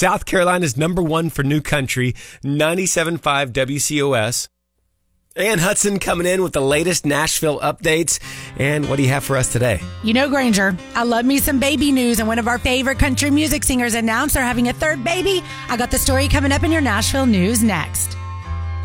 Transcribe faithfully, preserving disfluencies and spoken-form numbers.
South Carolina's number one for new country, ninety-seven point five W C O S. Ann Hudson coming in with the latest Nashville updates. And what do you have for us today? You know, Granger, I love me some baby news, and one of our favorite country music singers announced they're having a third baby. I got the story coming up in your Nashville news next.